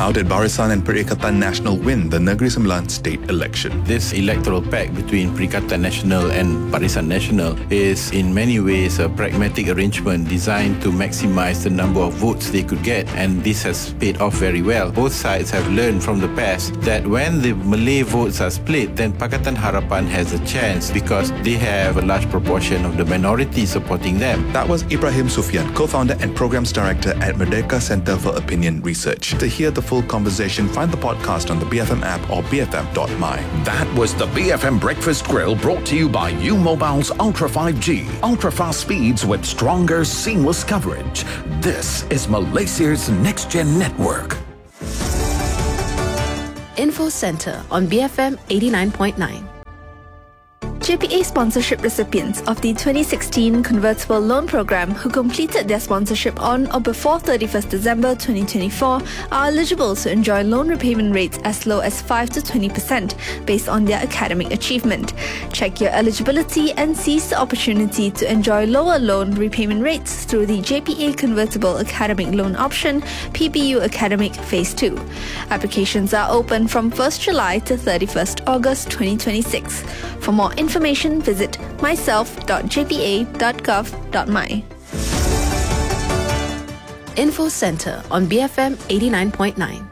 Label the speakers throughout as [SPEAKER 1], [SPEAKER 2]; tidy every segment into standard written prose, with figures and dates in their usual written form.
[SPEAKER 1] How did Barisan and Perikatan Nasional win the Negeri Sembilan state election?
[SPEAKER 2] This electoral pact between Perikatan Nasional and Barisan Nasional is in many ways a pragmatic arrangement designed to maximize the number of votes they could get, and this has paid off very well. Both sides have learned from the past that when the Malay votes are split, then Pakatan Harapan has a chance because they have a large proportion of the minority supporting them.
[SPEAKER 1] That was Ibrahim Sufyan, co-founder and programs director at Merdeka Center for Opinion Research. To hear the full conversation, find the podcast on the BFM app or bfm.my.
[SPEAKER 3] That was the BFM Breakfast Grill, brought to you by U Mobile's Ultra 5G. Ultra fast speeds with stronger, seamless coverage. This is Malaysia's next-gen network.
[SPEAKER 4] Info Center on BFM 89.9.
[SPEAKER 5] JPA sponsorship recipients of the 2016 Convertible Loan Programme who completed their sponsorship on or before 31st December 2024 are eligible to enjoy loan repayment rates as low as 5 to 20% based on their academic achievement. Check your eligibility and seize the opportunity to enjoy lower loan repayment rates through the JPA Convertible Academic Loan Option PBU Academic Phase 2. Applications are open from 1st July to 31st August 2026. For more information, visit myself.jpa.gov.my.
[SPEAKER 4] Info Center on BFM 89.9.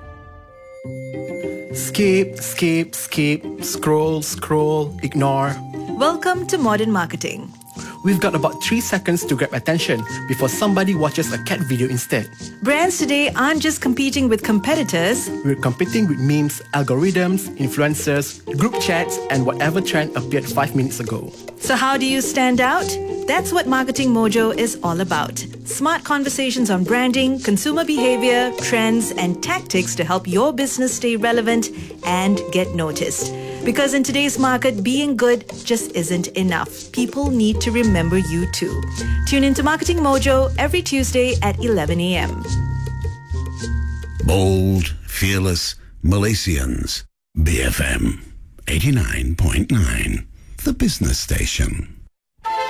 [SPEAKER 6] Skip, scroll, ignore.
[SPEAKER 7] Welcome to Modern Marketing.
[SPEAKER 6] We've got about 3 seconds to grab attention before somebody watches a cat video instead.
[SPEAKER 7] Brands today aren't just competing with competitors.
[SPEAKER 6] We're competing with memes, algorithms, influencers, group chats, and whatever trend appeared 5 minutes ago.
[SPEAKER 7] So how do you stand out? That's what Marketing Mojo is all about. Smart conversations on branding, consumer behavior, trends, and tactics to help your business stay relevant and get noticed. Because in today's market, being good just isn't enough. People need to remember you too. Tune into Marketing Mojo every Tuesday at 11 a.m.
[SPEAKER 8] Bold, fearless Malaysians. BFM 89.9, the business station.